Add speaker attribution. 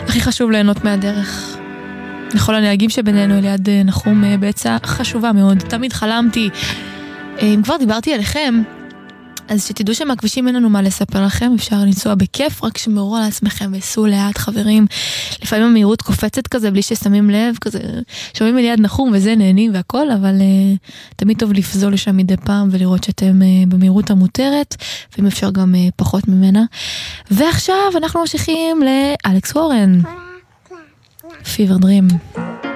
Speaker 1: הכי חשוב ליהנות מהדרך. לכל הנהגים שבינינו ליד נחום בעצה חשובה מאוד. תמיד חלמתי, אם כבר דיברתי עליכם, אז שתדעו שמהכבישים אין לנו מה לספר לכם, אפשר לנסוע בכיף, רק שמרו על עצמכם וסעו לאט חברים. לפעמים המהירות קופצת כזה בלי ששמים לב, כזה שומעים ליד נחום וזה נהנים והכל, אבל תמיד טוב לפזול לשם מדי פעם ולראות שאתם במהירות המותרת, ואם אפשר גם פחות ממנה. ועכשיו אנחנו ממשיכים לאלכס וורן. פיבר דרים.